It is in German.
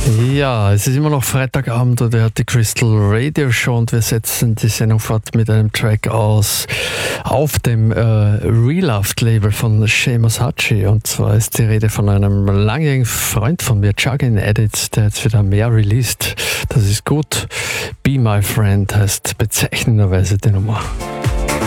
Ja, es ist immer noch Freitagabend und ihr hört die Crystal Radio Show und wir setzen die Sendung fort mit einem Track aus auf dem Reloved Label von Seamus Haji, und zwar ist die Rede von einem langjährigen Freund von mir, Juggin Edit, der jetzt wieder mehr released. Das ist gut. Be My Friend heißt bezeichnenderweise die Nummer.